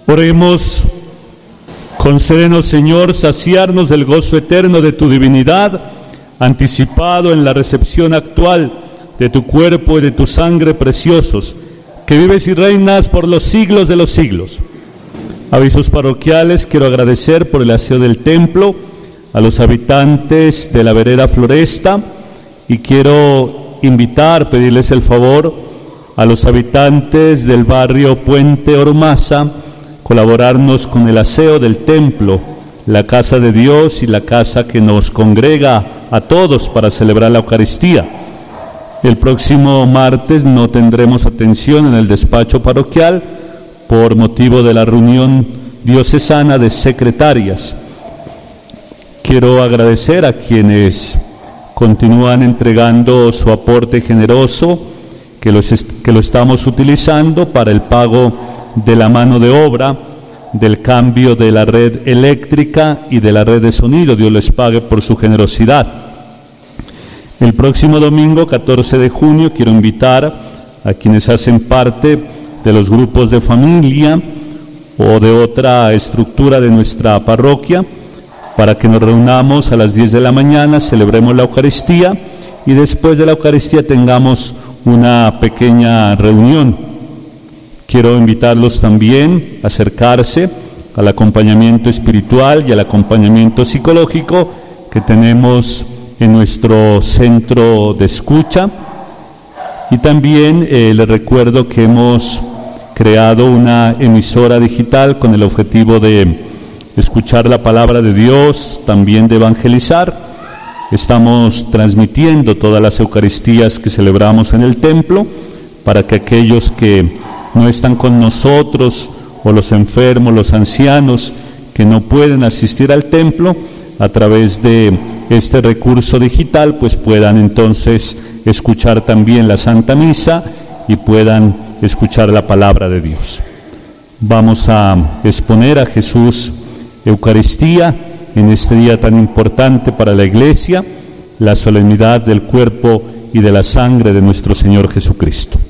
Oremos. Concédenos, Señor, saciarnos del gozo eterno de tu divinidad, anticipado en la recepción actual de tu cuerpo y de tu sangre preciosos, que vives y reinas por los siglos de los siglos. Avisos parroquiales. Quiero agradecer por el aseo del templo a los habitantes de la vereda Floresta, y quiero pedirles el favor a los habitantes del barrio Puente Ormaza, colaborarnos con el aseo del templo, la casa de Dios y la casa que nos congrega a todos para celebrar la Eucaristía. El próximo martes no tendremos atención en el despacho parroquial por motivo de la reunión diocesana de secretarias. Quiero agradecer a quienes continúan entregando su aporte generoso, que lo estamos utilizando para el pago de la mano de obra, del cambio de la red eléctrica y de la red de sonido. Dios les pague por su generosidad. El próximo domingo, 14 de junio, quiero invitar a quienes hacen parte de los grupos de familia o de otra estructura de nuestra parroquia para que nos reunamos a las 10 de la mañana, celebremos la Eucaristía y después de la Eucaristía tengamos una pequeña reunión. Quiero invitarlos también a acercarse al acompañamiento espiritual y al acompañamiento psicológico que tenemos en nuestro centro de escucha. Y también les recuerdo que hemos creado una emisora digital con el objetivo de escuchar la palabra de Dios, también de evangelizar. Estamos transmitiendo todas las Eucaristías que celebramos en el templo para que aquellos que no están con nosotros, o los enfermos, los ancianos que no pueden asistir al templo, a través de este recurso digital, pues puedan entonces escuchar también la Santa Misa y puedan escuchar la palabra de Dios. Vamos a exponer a Jesús Eucaristía en este día tan importante para la Iglesia, la solemnidad del cuerpo y de la sangre de nuestro Señor Jesucristo.